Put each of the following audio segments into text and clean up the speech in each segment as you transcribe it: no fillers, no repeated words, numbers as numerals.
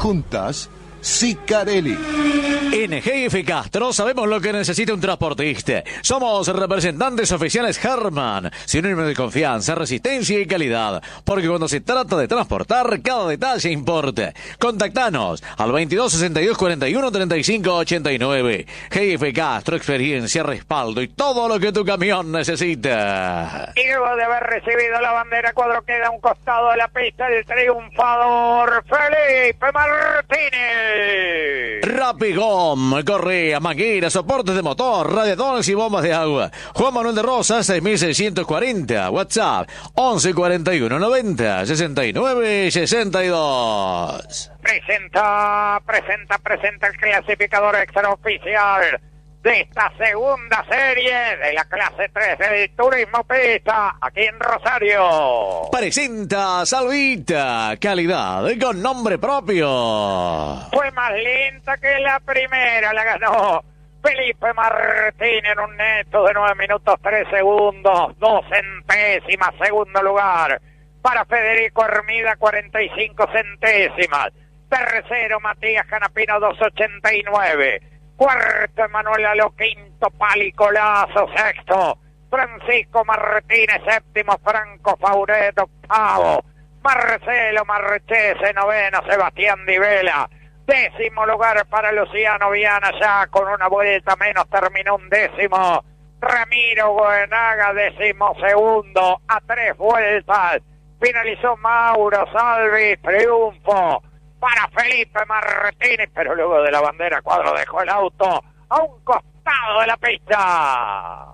Juntas, Sicarelli. En GF Castro sabemos lo que necesita un transportista. Somos representantes oficiales Herman, sinónimo de confianza, resistencia y calidad. Porque cuando se trata de transportar, cada detalle importa. Contactanos al 22 62 41 35 89. GF Castro, experiencia, respaldo y todo lo que tu camión necesita. Y luego de haber recibido la bandera, cuadro queda a un costado de la pista el triunfador Felipe Martínez. Rapigom, correa, mangueras, soportes de motor, radiadores y bombas de agua. Juan Manuel de Rosas, 6640. WhatsApp, 11 41 90 69 62. Presenta el clasificador extraoficial de esta segunda serie de la clase 3 del Turismo Pista aquí en Rosario. Presenta Salvita, calidad con nombre propio. Fue más lenta que la primera, la ganó Felipe Martínez en un neto de 9 minutos 3 segundos, 2 centésimas, segundo lugar. Para Federico Hermida, 45 centésimas. Tercero, Matías Canapino, 2.89. Cuarto, Emanuel Aló. Quinto, Palicolazo. Sexto, Francisco Martínez. Séptimo, Franco Fauret. Octavo, Marcelo Marchese. Noveno, Sebastián Di Vela. Décimo lugar para Luciano Viana, ya con una vuelta menos terminó un décimo. Ramiro Goenaga, 12º, a 3 vueltas. Finalizó Mauro Salvi, triunfo para Felipe Martínez, pero luego de la bandera, cuadro dejó el auto a un costado de la pista.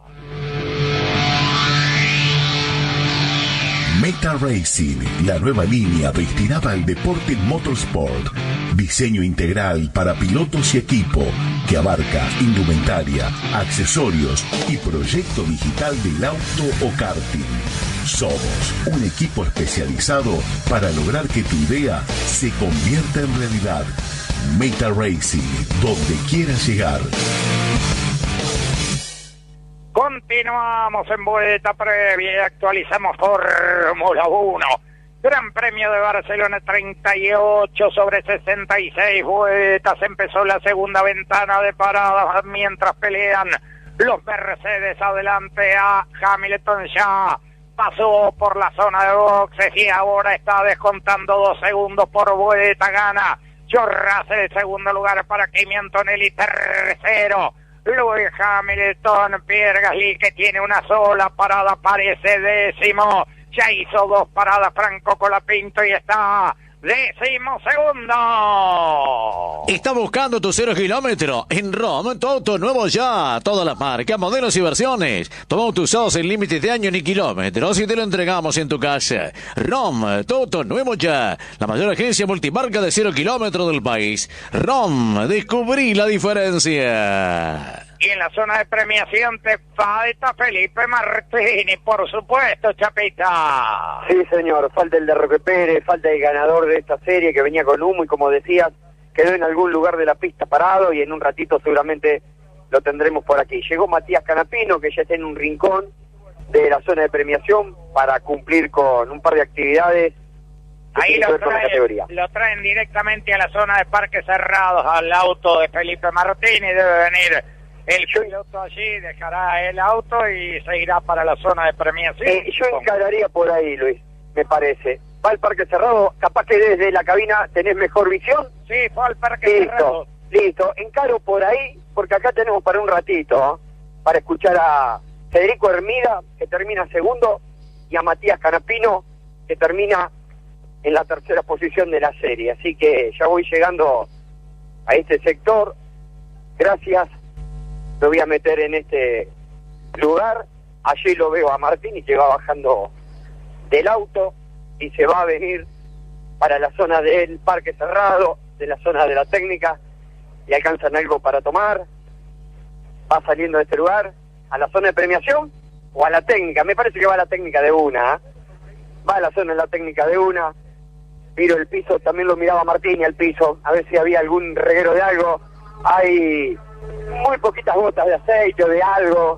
Meta Racing, la nueva línea destinada al deporte motorsport. Diseño integral para pilotos y equipo que abarca indumentaria, accesorios y proyecto digital del auto o karting. Somos un equipo especializado para lograr que tu idea se convierta en realidad. Meta Racing, donde quieras llegar. Continuamos en vuelta previa y actualizamos Fórmula 1. Gran Premio de Barcelona, 38 sobre 66 vueltas. Empezó la segunda ventana de paradas mientras pelean los Mercedes adelante a Hamilton. Ya pasó por la zona de boxes y ahora está descontando 2 segundos por vuelta. Gana George Russell, segundo lugar para Kimi Antonelli, tercero Lewis Hamilton. Pierre Gasly, que tiene una sola parada, aparece décimo. Ya hizo 2 paradas Franco Colapinto y está 12º. Está buscando tu 0 kilómetro en ROM, tu auto nuevo ya. Todas las marcas, modelos y versiones. Toma auto usado sin límites de año ni kilómetros y te lo entregamos en tu casa. ROM, tu auto nuevo ya. La mayor agencia multimarca de 0 kilómetros del país. ROM, descubrí la diferencia. Y en la zona de premiación te falta Felipe Martínez, por supuesto, Chapita. Sí, señor, falta el de Roque Pérez, falta el ganador de esta serie que venía con humo y, como decías, quedó en algún lugar de la pista parado y en un ratito seguramente lo tendremos por aquí. Llegó Matías Canapino, que ya está en un rincón de la zona de premiación para cumplir con un par de actividades. Ahí lo traen directamente a la zona de parques cerrados, al auto de Felipe Martínez. Debe venir el piloto allí, dejará el auto y se irá para la zona de premiación. Yo encararía por ahí, Luis, me parece. Va al parque cerrado, capaz que desde la cabina tenés mejor visión. Sí, fue al parque cerrado. Listo, encaro por ahí, porque acá tenemos para un ratito, para escuchar a Federico Hermida, que termina segundo, y a Matías Canapino, que termina en la tercera posición de la serie. Así que ya voy llegando a este sector. Gracias. Me voy a meter en este lugar. Allí lo veo a Martín y que va bajando del auto y se va a venir para la zona del parque cerrado, de la zona de la técnica, y alcanzan algo para tomar. Va saliendo de este lugar a la zona de premiación o a la técnica. Me parece que va a la técnica de una. Va a la zona de la técnica de una. Miro el piso, también lo miraba Martín y al piso, a ver si había algún reguero de algo. Hay muy poquitas gotas de aceite o de algo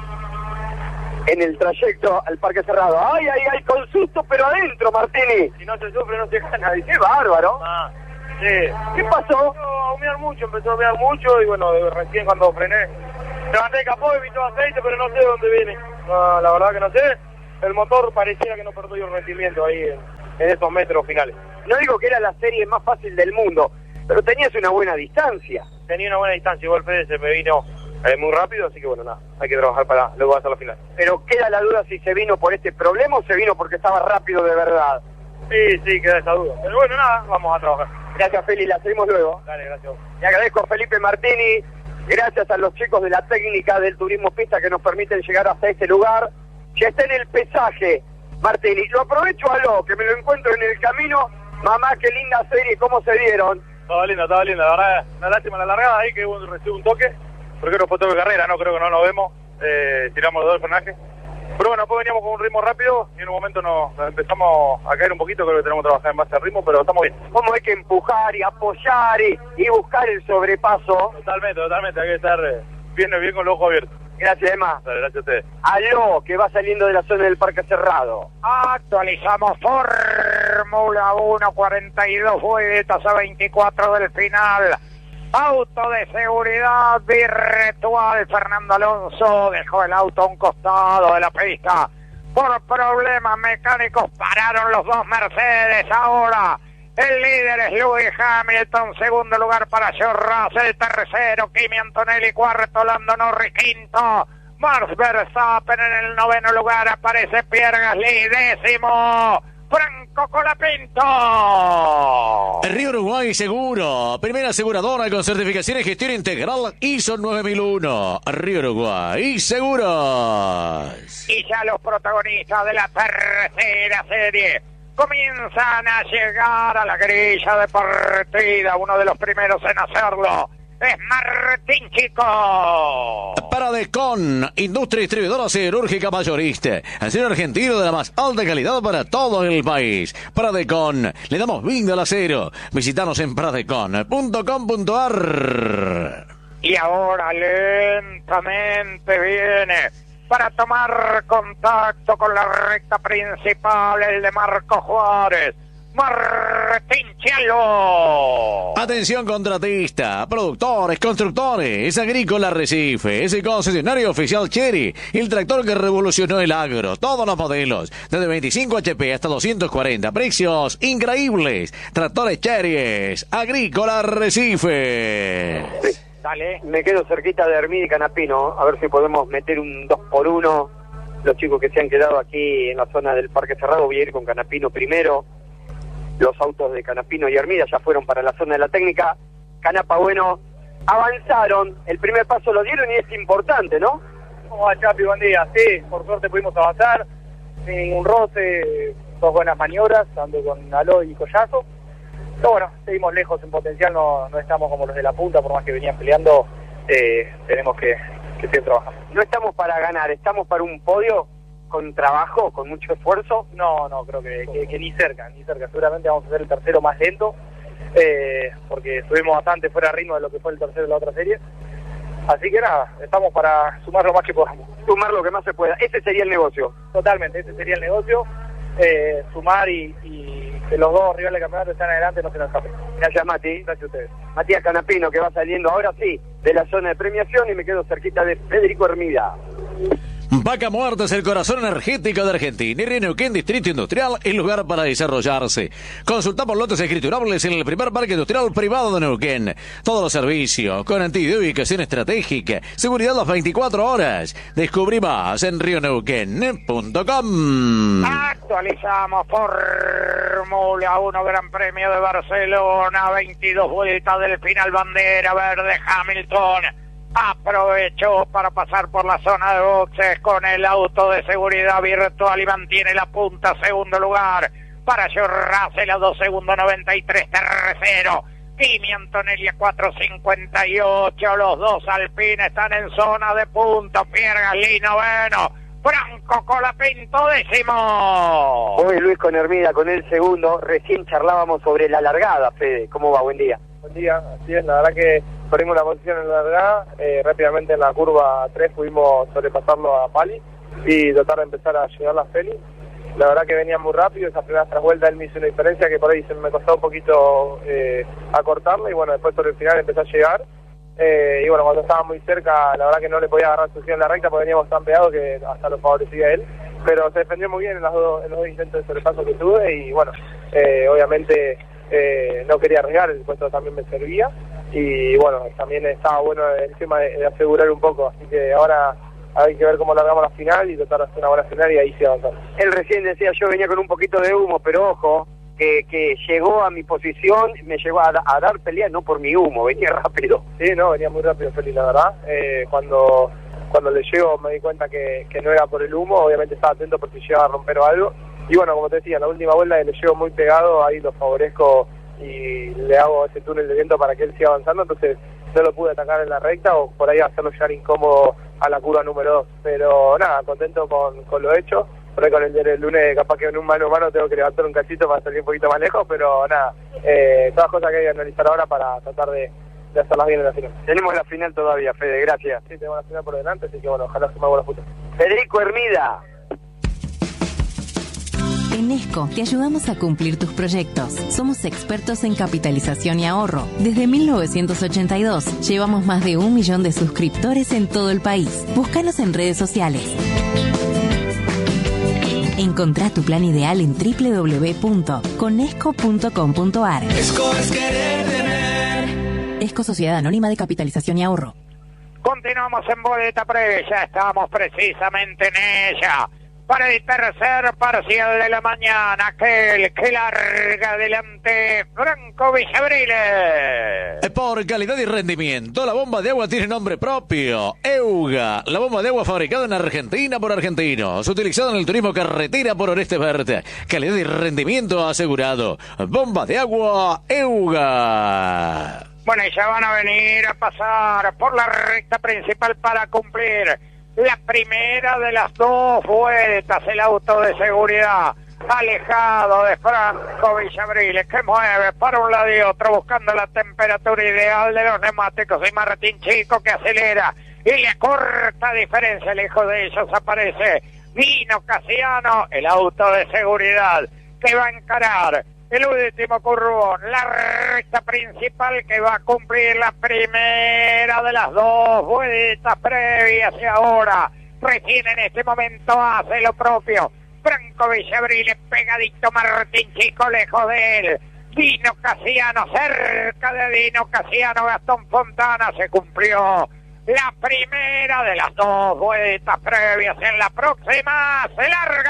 en el trayecto al parque cerrado. ¡Ay, con susto, pero adentro, Martini! Si no se sufre, no se gana. ¡Qué bárbaro! Sí. ¿Qué pasó? A humear mucho, empezó a humear mucho y bueno, recién cuando frené, levanté el capó y vi todo aceite, pero no sé de dónde viene. No, la verdad que no sé. El motor pareciera que no perdió el rendimiento ahí en estos metros finales. No digo que era la serie más fácil del mundo, pero tenías una buena distancia. Tenía una buena distancia, igual Fede se me vino muy rápido, así que bueno, nada, hay que trabajar para luego hacer la final. Pero queda la duda si se vino por este problema o se vino porque estaba rápido de verdad. Sí, queda esa duda. Pero bueno, nada, vamos a trabajar. Gracias, Feli, la seguimos luego. Dale, gracias. Le agradezco a Felipe Martini, gracias a los chicos de la técnica del turismo pista que nos permiten llegar hasta este lugar. Ya está en el pesaje, Martini. Lo aprovecho a lo que me lo encuentro en el camino. Mamá, qué linda serie, cómo se dieron. Estaba linda, la verdad, una lástima la largada ahí que recibe un toque, porque no fue toque de carrera, no creo que no nos vemos, tiramos los dos frenajes. Pero bueno, después veníamos con un ritmo rápido y en un momento nos empezamos a caer un poquito, creo que tenemos que trabajar en base al ritmo, pero estamos bien. ¿Cómo hay que empujar y apoyar y buscar el sobrepaso? Totalmente, hay que estar bien con los ojos abiertos. Gracias, Emma. Dale, gracias a ustedes. Aló, que va saliendo de la zona del Parque Cerrado. Actualizamos Fórmula 1, 42 vueltas a 24 del final. Auto de seguridad virtual. Fernando Alonso dejó el auto a un costado de la pista. Por problemas mecánicos pararon los dos Mercedes. Ahora el líder es Lewis Hamilton, segundo lugar para George Russell, tercero Kimi Antonelli, cuarto Lando Norris, quinto Max Verstappen, en el noveno lugar aparece Pierre Gasly, décimo Franco Colapinto. Río Uruguay Seguro, primera aseguradora con certificación y gestión integral ISO 9001. Río Uruguay Seguros. Y ya los protagonistas de la tercera serie comienzan a llegar a la grilla de partida. Uno de los primeros en hacerlo es Martín Chico. Paradecon, industria distribuidora siderúrgica mayorista. Acero argentino de la más alta calidad para todo el país. Paradecon, le damos vida al acero. Visítanos en paradecon.com.ar. Y ahora lentamente viene para tomar contacto con la recta principal, el de Marco Juárez, Martín Chalo. Atención contratista, productores, constructores, Agrícola Recife, ese concesionario oficial Chery, el tractor que revolucionó el agro, todos los modelos, desde 25 HP hasta 240, precios increíbles, tractores Chery, Agrícola Recife. Dale. Me quedo cerquita de Hermida y Canapino, a ver si podemos meter un 2x1. Los chicos que se han quedado aquí en la zona del Parque Cerrado, voy a ir con Canapino primero. Los autos de Canapino y Hermida ya fueron para la zona de la técnica. Canapa, bueno, avanzaron, el primer paso lo dieron y es importante, ¿no? ¿Cómo va, Chapi? Buen día. Sí, por suerte pudimos avanzar, sin ningún roce, dos buenas maniobras, tanto con Aló y Collazo. Pero bueno, seguimos lejos en potencial, no estamos como los de la punta, por más que venían peleando, tenemos que seguir trabajando. No estamos para ganar, estamos para un podio con trabajo, con mucho esfuerzo. No, creo que ni cerca. Seguramente vamos a ser el tercero más lento, porque estuvimos bastante fuera de ritmo de lo que fue el tercero de la otra serie. Así que nada, estamos para sumar lo más que podamos. Sumar lo que más se pueda, ese sería el negocio. Totalmente, ese sería el negocio, sumar y que los dos rivales de campeonato están adelante, no se nos escapen. Gracias, Mati. Gracias a ustedes. Matías Canapino, que va saliendo ahora sí de la zona de premiación, y me quedo cerquita de Federico Hermida. Vaca Muerta es el corazón energético de Argentina y Río Neuquén, Distrito Industrial, el lugar para desarrollarse. Consulta por lotes escriturables en el primer parque industrial privado de Neuquén. Todos los servicios, con antiguo ubicación estratégica, seguridad las 24 horas. Descubrí más en rioneuquén.com. Actualizamos Fórmula 1 Gran Premio de Barcelona, 22 vueltas del final, bandera verde. Hamilton aprovechó para pasar por la zona de boxes con el auto de seguridad virtual y mantiene la punta. Segundo lugar para George Russell a 2 segundos 93, tercero Kimi Antonelli a 4.58, los dos Alpine están en zona de punta. Pierre Gasly noveno, Franco Colapinto décimo. Hoy Luis con Hermida con el segundo. Recién charlábamos sobre la largada, Fede, ¿cómo va? Buen día. Buen día, así es, la verdad que perdimos la posición en la largada, rápidamente en la curva 3 pudimos sobrepasarlo a Pali y tratar de empezar a llegar a Feli. la verdad que venía muy rápido, esa primera vuelta él me hizo una diferencia que por ahí se me costó un poquito acortarla, y bueno, después sobre el final empezó a llegar, y bueno, cuando estaba muy cerca, la verdad que no le podía agarrar sucesión en la recta porque veníamos tan pegados que hasta lo favorecía a él, pero se defendió muy bien en los dos intentos de sobrepaso que tuve, y bueno, obviamente no quería arriesgar, el puesto también me servía, y bueno, también estaba bueno el tema de asegurar un poco, así que ahora hay que ver cómo largamos la final y tratar de hacer una buena final, y ahí sí avanzar. Él recién decía, yo venía con un poquito de humo, pero ojo, que llegó a mi posición, me llegó a dar pelea no por mi humo, venía rápido. Sí, no, venía muy rápido Félix, la verdad. Cuando le llego me di cuenta que no era por el humo, obviamente estaba atento por si llegaba a romper o algo. Y bueno, como te decía, la última vuelta que le llego muy pegado, ahí lo favorezco y le hago ese túnel de viento para que él siga avanzando, entonces no lo pude atacar en la recta o por ahí hacerlo llegar incómodo a la curva número 2. Pero nada, contento con lo hecho. Por ahí con el lunes capaz que en un mano a mano tengo que levantar un cachito para salir un poquito más lejos, pero nada, todas cosas que hay que analizar ahora para tratar de hacerlas bien en la final. Tenemos la final todavía, Fede, gracias. Sí, tenemos la final por delante, así que bueno, ojalá se me haga buena puta. Federico Hermida. En Esco te ayudamos a cumplir tus proyectos. Somos expertos en capitalización y ahorro. Desde 1982 llevamos más de 1 millón de suscriptores en todo el país. Búscanos en redes sociales. Encontrá tu plan ideal en www.conesco.com.ar. Esco es querer tener. Esco Sociedad Anónima de Capitalización y Ahorro. Continuamos en boleta previa, ya estamos precisamente en ella. Para el tercer parcial de la mañana, aquel que larga adelante, Franco Villabriles. Por calidad y rendimiento, la bomba de agua tiene nombre propio, Euga, la bomba de agua fabricada en Argentina por argentinos, utilizada en el turismo carretera por Orestes Verde. Calidad y rendimiento asegurado. Bomba de agua Euga. Bueno, y ya van a venir a pasar por la recta principal para cumplir la primera de las 2 vueltas, el auto de seguridad alejado de Franco Villabriles, que mueve para un lado y otro buscando la temperatura ideal de los neumáticos, y Martín Chico que acelera y le corta diferencia. Lejos de ellos aparece Nino Casiano, el auto de seguridad que va a encarar el último curvón, la recta principal, que va a cumplir la primera de las 2 vueltas previas, y ahora, recién en este momento, hace lo propio Franco Villabriles, pegadito Martín Chico, lejos de él Dino Casiano, cerca de Dino Casiano, Gastón Fontana. Se cumplió la primera de las 2 vueltas previas. En la próxima se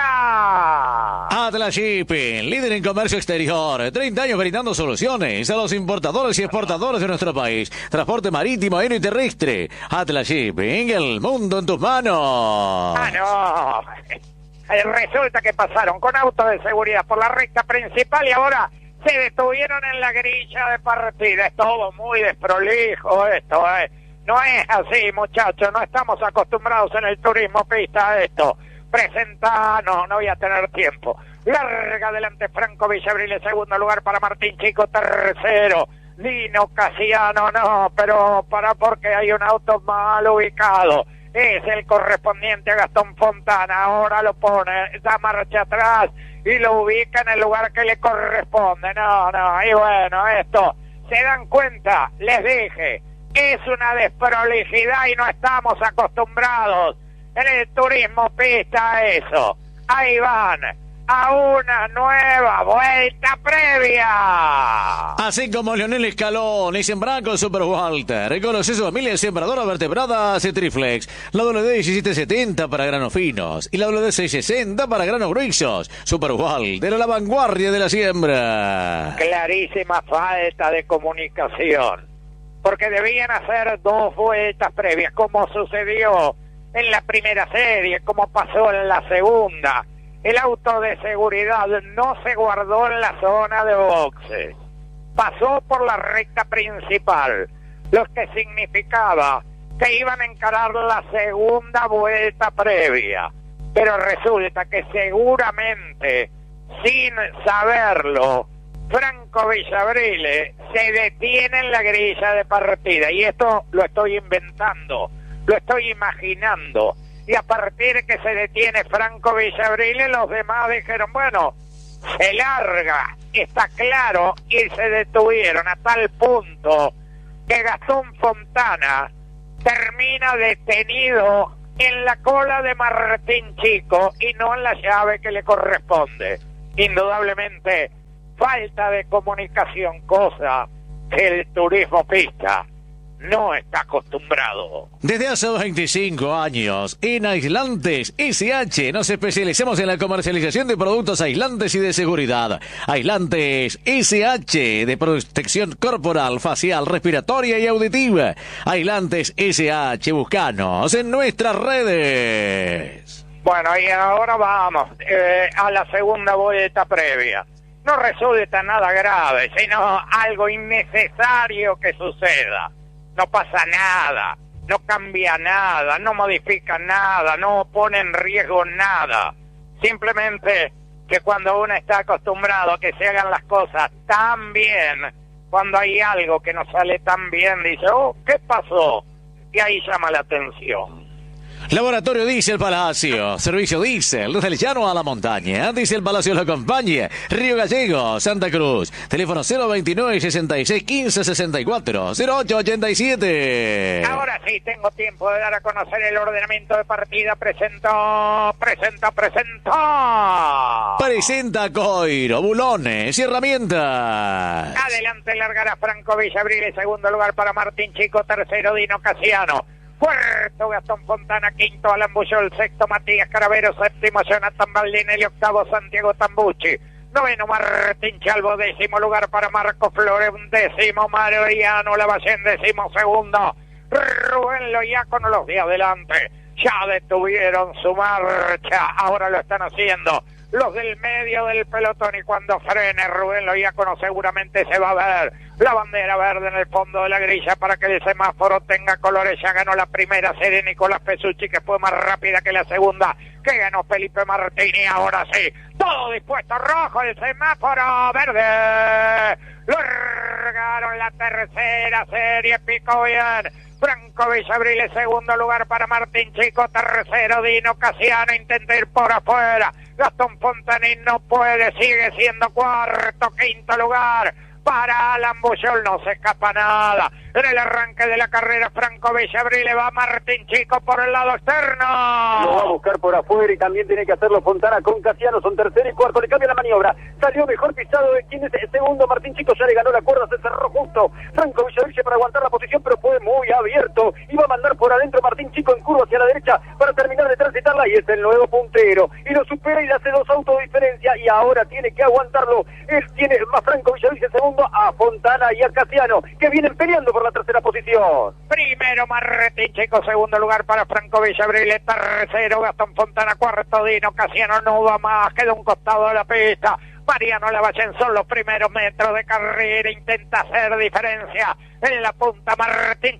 larga Atlas Shipping, líder en comercio exterior, 30 años brindando soluciones a los importadores y exportadores de nuestro país. Transporte marítimo, aéreo y terrestre. Atlas Shipping, el mundo en tus manos. No, resulta que pasaron con autos de seguridad por la recta principal y ahora se detuvieron en la grilla de partida. Es todo muy desprolijo esto, No es así, muchachos, no estamos acostumbrados en el turismo pista a esto. Presenta, no voy a tener tiempo. Larga adelante Franco Villabriles, segundo lugar para Martín Chico, tercero Dino Casiano, pero porque hay un auto mal ubicado. Es el correspondiente a Gastón Fontana, ahora lo pone, da marcha atrás y lo ubica en el lugar que le corresponde. Y bueno, esto, ¿se dan cuenta? Les dije, es una desprolijidad y no estamos acostumbrados en el turismo pista a eso. Ahí van a una nueva vuelta previa. Así como Leonel Escalón y sembrar con Super Walter. Conoce su familia sembradora vertebrada Cetriflex. La WD-1770 para granos finos y la WD-660 para granos gruesos. Super Walter, la vanguardia de la siembra. Clarísima falta de comunicación, porque debían hacer 2 vueltas previas, como sucedió en la primera serie, como pasó en la segunda. El auto de seguridad no se guardó en la zona de boxes, pasó por la recta principal, lo que significaba que iban a encarar la segunda vuelta previa. Pero resulta que seguramente, sin saberlo, Franco Villabriles se detiene en la grilla de partida, y esto lo estoy inventando, lo estoy imaginando. y a partir que se detiene Franco Villavrile, los demás dijeron, bueno, se larga, está claro, y se detuvieron a tal punto que Gastón Fontana termina detenido en la cola de Martín Chico y no en la llave que le corresponde. Indudablemente, falta de comunicación, cosa que el turismo pista no está acostumbrado. Desde hace 25 años, en Aislantes SH nos especializamos en la comercialización de productos aislantes y de seguridad. Aislantes SH, de protección corporal, facial, respiratoria y auditiva. Aislantes SH, buscanos en nuestras redes. Bueno, y ahora vamos a la segunda vuelta previa. No resulta nada grave, sino algo innecesario que suceda. No pasa nada, no cambia nada, no modifica nada, no pone en riesgo nada. Simplemente que cuando uno está acostumbrado a que se hagan las cosas tan bien, cuando hay algo que no sale tan bien, dice, oh, ¿qué pasó? Y ahí llama la atención. Laboratorio Diesel Palacio, servicio diésel, desde el llano a la montaña. Diesel Palacio lo acompaña. Río Gallego, Santa Cruz. Teléfono 029 66 15 64 08 87. Ahora sí tengo tiempo de dar a conocer el ordenamiento de partida. Presenta Coiro, bulones y herramientas. Adelante largará Franco Villavrile, segundo lugar para Martín Chico, tercero Dino Casiano. Cuarto Gastón Fontana, quinto Alan Bullol, sexto Matías Caravero, séptimo Jonathan Baldinelli, octavo Santiago Tambucci, noveno Martín Chalvo, décimo lugar para Marco Flores, décimo Mariano Lavallén, décimo segundo Rubén Loiacono, los de adelante ya detuvieron su marcha, ahora lo están haciendo los del medio del pelotón, y cuando frene Rubén Loiacono seguramente se va a ver la bandera verde en el fondo de la grilla para que el semáforo tenga colores. Ya ganó la primera serie Nicolás Pesucci, que fue más rápida que la segunda, que ganó Felipe Martini. Ahora sí, todo dispuesto, rojo el semáforo verde. Largaron la tercera serie, picó bien Franco Villavrile, segundo lugar para Martín Chico, tercero Dino Casiano, intenta ir por afuera, Gastón Fontanín no puede, sigue siendo cuarto, quinto lugar para Alan Bullol, no se escapa nada. En el arranque de la carrera, Franco Villavrile, va Martín Chico por el lado externo. Lo va a buscar por afuera y también tiene que hacerlo Fontana con Casiano, son tercero y cuarto, le cambia la maniobra. Salió mejor pisado de quien es el segundo, Martín Chico ya le ganó la cuerda, se cerró justo Franco Villaville para aguantar la posición, pero fue muy abierto. Iba a mandar por adentro Martín Chico en curva hacia la derecha para terminar de transitarla y es el nuevo puntero. Y lo supera y le hace 2 autos de diferencia y ahora tiene que aguantarlo. Él tiene más Franco Villaville segundo, a Fontana y a Casiano, que vienen peleando por la tercera posición. Primero Martín Chico, segundo lugar para Franco Villavrile, tercero Gastón Fontana, cuarto Dino Casiano, no va más, queda un costado de la pista. Mariano Lavallén, son los primeros metros de carrera, intenta hacer diferencia en la punta Martín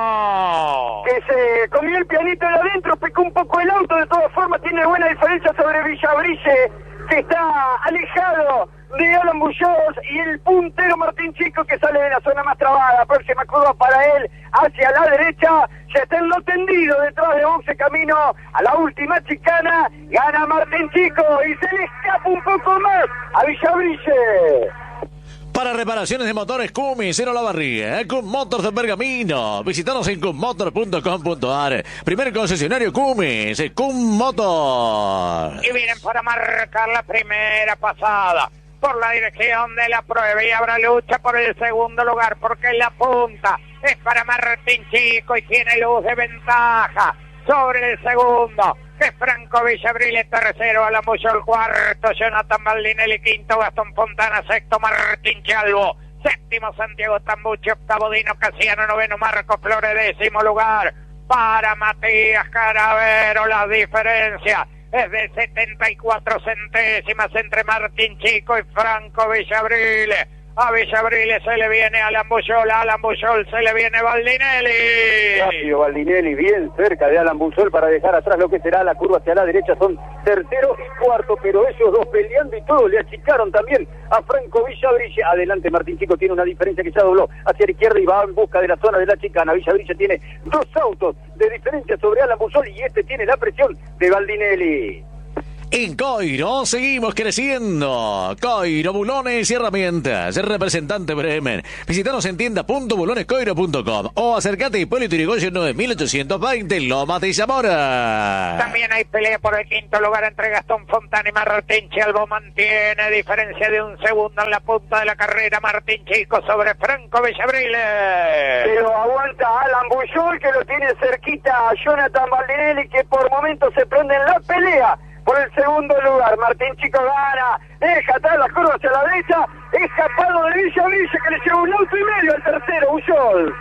Chico, que se comió el pianito de adentro, picó un poco el auto, de todas formas tiene buena diferencia sobre Villaville, que está alejado de Alan Bullol, y el puntero Martín Chico, que sale de la zona más trabada. Próxima curva para él hacia la derecha, ya está en lo tendido detrás de 11 camino a la última chicana, gana Martín Chico y se le escapa un poco más a Villaville. Para reparaciones de motores Cummins, Cero La Barriga, Cummins Motors de Pergamino. Visítanos en cummotors.com.ar. Primer concesionario Cummins, Cummins Motors. Y vienen para marcar la primera pasada por la dirección de la prueba, y habrá lucha por el segundo lugar, porque la punta es para Martín Chico y tiene luz de ventaja sobre el segundo, que es Franco Villavrile, tercero Alan Bullol, cuarto Jonathan Baldinelli, quinto Gastón Fontana, sexto Martín Chalvo, séptimo Santiago Tambucci, octavo Dino Casiano, noveno Marco Flores, décimo lugar para Matías Caravero. La diferencia es de 74 centésimas entre Martín Chico y Franco Villavrile. A Villabril se le viene Alan Buyol se le viene Baldinelli. Rápido Baldinelli, bien cerca de Alan Buyol para dejar atrás lo que será la curva hacia la derecha. Son tercero y cuarto, pero ellos dos peleando y todo le achicaron también a Franco Villabrille. Adelante Martín Chico tiene una diferencia que ya dobló hacia la izquierda y va en busca de la zona de la chicana. Villabrille tiene 2 autos de diferencia sobre Alan Buyol y este tiene la presión de Baldinelli. En Coiro seguimos creciendo. Coiro, bulones y herramientas. Representante Bremen. Visítanos en tienda.bulonescoiro.com o acércate a Hipólito Yrigoyen 9820 Lomas de Zamora. También hay pelea por el quinto lugar entre Gastón Fontana y Martín Chalbo. Mantiene diferencia de 1 segundo en la punta de la carrera Martín Chico sobre Franco Villabrille. Pero aguanta Alan Buyol que lo tiene cerquita a Jonathan Baldinelli que por momentos se prende en la pelea por el segundo lugar. Martín Chico gana, deja atrás la curva hacia la derecha, escapado de Villabrille que le lleva 1 auto y medio al tercero, Buyol.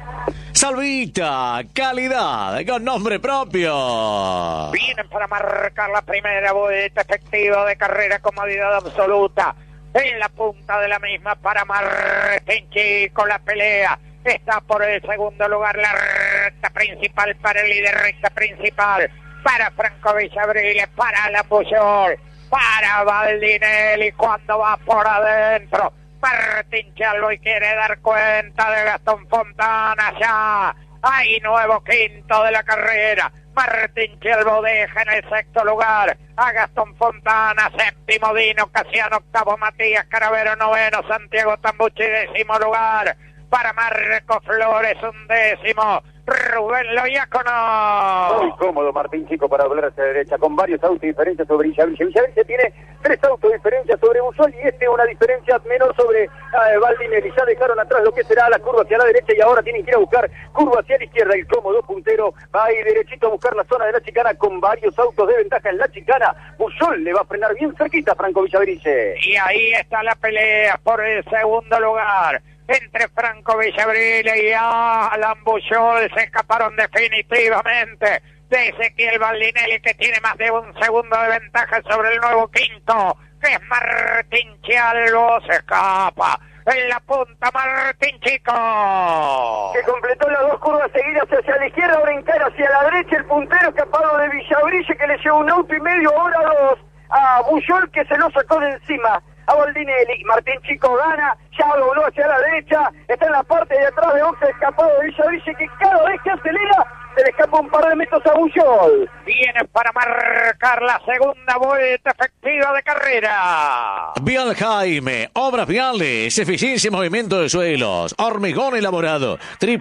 Salvita, calidad, con nombre propio. Vienen para marcar la primera vuelta efectiva de carrera, comodidad absoluta. En la punta de la misma para Martín Chico la pelea. Está por el segundo lugar la recta principal para el líder, recta principal. Para Franco Villabrille, para Alan Buyol, para Baldinelli cuando va por adentro. Martín Chalbo y quiere dar cuenta de Gastón Fontana ya. Hay nuevo quinto de la carrera. Martín Chalbo deja en el sexto lugar a Gastón Fontana, séptimo Dino Casiano, octavo Matías Caravero, noveno Santiago Tambucci, 10º lugar. Para Marco Flores, 11º. Rubén Loiacono. Muy cómodo Martín Chico para doblar hacia la derecha, con varios autos de diferencia sobre Villabrille. Villabrille tiene 3 autos de diferencia sobre Buyol y una diferencia menor sobre Baldinelli. Ya dejaron atrás lo que será la curva hacia la derecha y ahora tienen que ir a buscar curva hacia la izquierda. El cómodo puntero va ahí derechito a buscar la zona de la chicana con varios autos de ventaja en la chicana. Buyol le va a frenar bien cerquita a Franco Villabrille. Y ahí está la pelea por el segundo lugar. Entre Franco Villabrille y Alan Buyol se escaparon definitivamente de Ezequiel Baldinelli que tiene más de 1 segundo de ventaja sobre el nuevo quinto que es Martín Chalbo. Se escapa en la punta Martín Chico que completó las 2 curvas seguidas hacia la izquierda, ahora encara hacia la derecha el puntero escapado de Villabrille que le lleva 1 auto y medio, ahora 2 a Buyol que se lo sacó de encima a Baldinelli. Martín Chico gana, ya dobló hacia la derecha, está en la parte de atrás de boxe escapado de Villabrille que cada vez que acelera se le escapa un par de metros a Buyol. Viene para marcar la segunda vuelta efectiva de carrera. Vial Jaime, obras viales, eficiencia y movimiento de suelos, hormigón elaborado,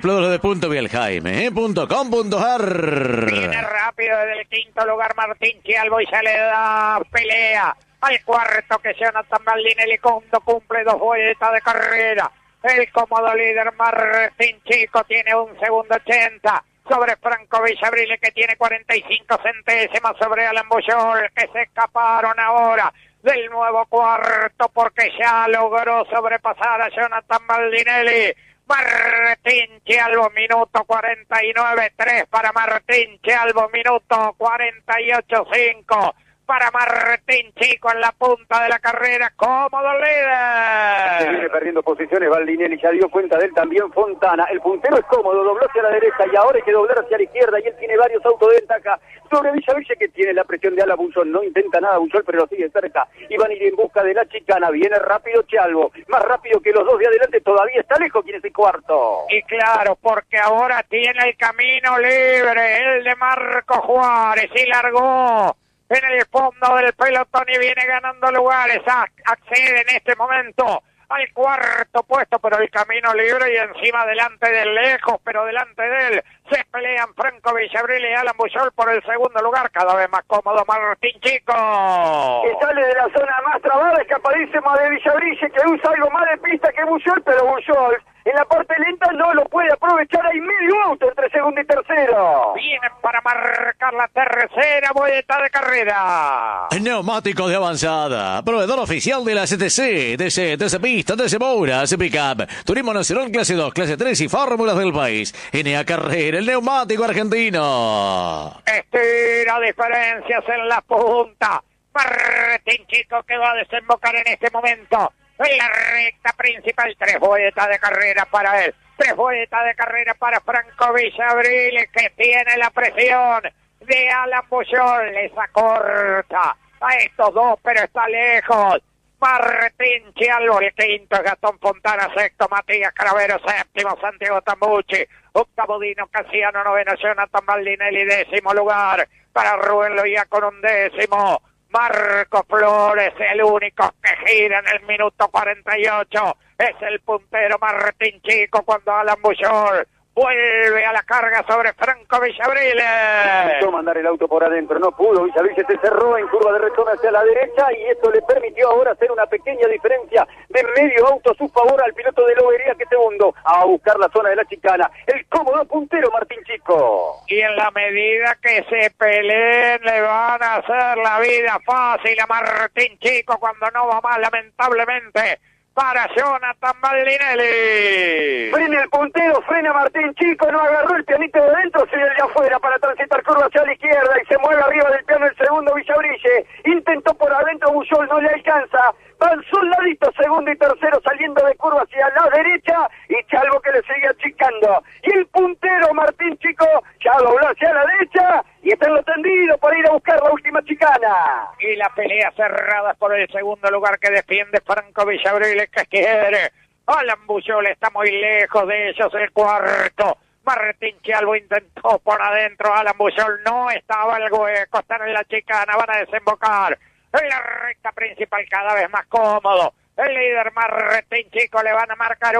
www.vieljaime.com.ar. Viene rápido desde el quinto lugar Martín Chalbo y se le da pelea al cuarto que Jonathan Baldinelli cuando cumple 2 vueltas de carrera. El cómodo líder Martín Chico tiene 1 segundo 80 sobre Franco Villabrille que tiene 45 centésimas sobre Alan Buyol que se escaparon ahora del nuevo cuarto porque ya logró sobrepasar a Jonathan Baldinelli. Martín Chalbo, minuto 49.3 para Martín Chalbo, minuto 48.5 para Martín Chico en la punta de la carrera, cómodo líder. Viene perdiendo posiciones Baldinelli, ya dio cuenta de él también Fontana. El puntero es cómodo, dobló hacia la derecha y ahora hay que doblar hacia la izquierda y él tiene varios autos de ventaja sobre Villabrille que tiene la presión de Alan Buyol. No intenta nada Buyol, pero lo sigue cerca y van a ir en busca de la chicana. Viene rápido Chalbo, más rápido que los 2 de adelante, todavía está lejos. ¿Quién es el cuarto? Y claro, porque ahora tiene el camino libre, el de Marco Juárez, y largó en el fondo del pelotón y viene ganando lugares. Accede en este momento al cuarto puesto, pero el camino libre y encima delante de lejos, pero delante de él se pelean Franco Villabrille y Alan Buyol por el segundo lugar. Cada vez más cómodo Martín Chico. Que sale de la zona más trabada, escapadísimo de Villabrille, que usa algo más de pista que Buyol, pero Buyol en la parte lenta no lo puede aprovechar. Hay medio auto entre segundo y tercero. Vienen para marcar la tercera vuelta de carrera. Neumático de avanzada, proveedor oficial de la CTC, TC Pista, TC Moura, TC Pickup, Turismo Nacional Clase 2, Clase 3 y fórmulas del país. NA Carrera, el neumático argentino. Estira diferencias en la punta. Martín Chico que va a desembocar en este momento En la recta principal, 3 vueltas de carrera para él. 3 vueltas de carrera para Franco Villabril, que tiene la presión de Alan Bullol. Les acorta a estos dos, pero está lejos. Martín Chialvo, el quinto, Gastón Fontana, sexto, Matías Cravero, séptimo, Santiago Tambucci, octavo Dino Casiano, noveno, Jonathan Baldinelli, décimo lugar para Rubén Loía con un décimo. Marco Flores, el único que gira en el minuto 48, es el puntero Martín Chico cuando Alan Bullol vuelve a la carga sobre Franco Villabril. Intentó mandar el auto por adentro, no pudo. Villabril se cerró en curva de retorno hacia la derecha y esto le permitió ahora hacer una pequeña diferencia de medio auto a su favor al piloto de Lobería, que segundo a buscar la zona de la chicana. El cómodo puntero Martín Chico. Y en la medida que se peleen le van a hacer la vida fácil a Martín Chico cuando no va más, lamentablemente, para Jonathan Baldinelli. Frena el puntero, frena Martín Chico, no agarró el pianito de dentro, sigue el de afuera para transitar curva hacia la izquierda y se mueve arriba del piano el segundo Villabrille. Intentó por adentro Bullol, no le alcanza. Van soldaditos segundo y tercero saliendo de curva hacia la derecha y Chalvo que le sigue achicando. Y el puntero Martín Chico ya dobló hacia la derecha y está en lo tendido para ir a buscar la última chicana. Y la pelea cerrada por el segundo lugar que defiende Franco Villabril, que quiere. Alan Bullol está muy lejos de ellos, el cuarto. Martín Chialvo intentó por adentro, Alan Bullol no estaba el hueco, están en la chicana, van a desembocar en la recta principal cada vez más cómodo. El líder Martín Chico le van a marcar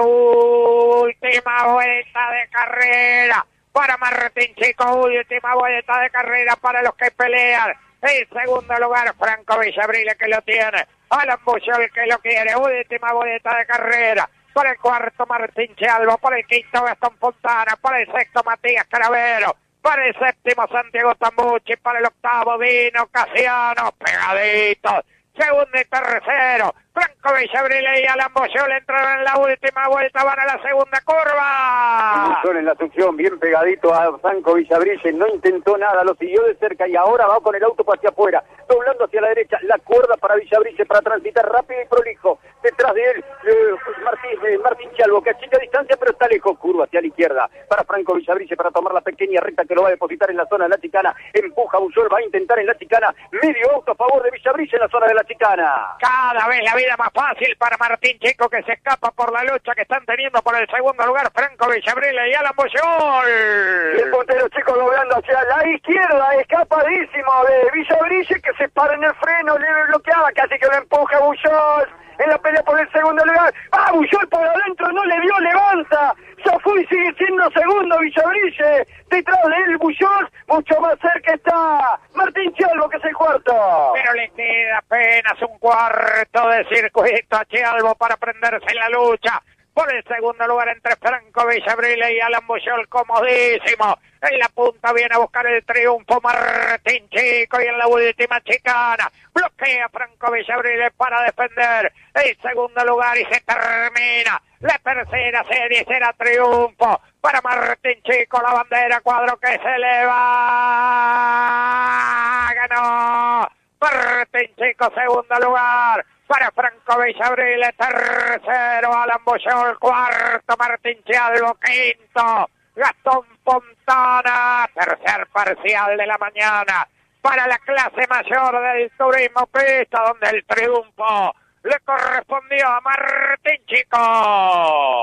última vuelta de carrera para Martín Chico, última vuelta de carrera para los que pelean. En segundo lugar, Franco Villabril, que lo tiene. Alan Bullol, que lo quiere. Última vuelta de carrera para el cuarto Martín Chialvo, para el quinto Gastón Fontana, para el sexto Matías Cravero, para el séptimo Santiago Tambucci, para el octavo Dino Casiano, pegaditos. Segundo y tercero, Franco Villabril y Alan Bullol entraron en la última vuelta, van a la segunda curva. Bullol en la succión, bien pegadito a Franco Villabril, no intentó nada, lo siguió de cerca y ahora va con el auto hacia afuera, doblando hacia la derecha, la cuerda para Villabril para transitar rápido y prolijo. Detrás de él, Martín Chialvo, que achica distancia pero está lejos, curva hacia la izquierda para Franco Villabril para tomar la pequeña recta que lo va a depositar en la zona de la chicana. Empuja Bullol, va a intentar en la chicana, medio auto a favor de Villabril en la zona de la chicana. Cada vez la vida más fácil para Martín Chico, que se escapa por la lucha que están teniendo por el segundo lugar Franco Villabril y Alan Bullol. El puntero Chico doblando hacia la izquierda, escapadísimo de Villabril, que se para en el freno, le bloqueaba, casi que lo empuja Bullol en la pelea por el segundo lugar. ¡Ah, Bullol por adentro! No le dio, levanta. Ya fue y sigue siendo segundo Villabril. Detrás de él Bullol, mucho más cerca está Martín Chialvo, que es el cuarto. Pero le queda apenas un cuarto de circuito a Chialvo para prenderse en la lucha por el segundo lugar entre Franco Villabril y Alan Bullol, comodísimo. En la punta viene a buscar el triunfo Martín Chico y en la última chicana bloquea Franco Villabril para defender el segundo lugar y se termina la tercera serie. Será triunfo para Martín Chico, la bandera cuadro que se eleva. Ganó Martín Chico, segundo lugar para Franco Villabril, tercero Alan Bullol, cuarto Martín Chialvo, quinto Gastón Fontana. Tercer parcial de la mañana para la clase mayor del turismo pista, donde el triunfo le correspondió a Martín Chico.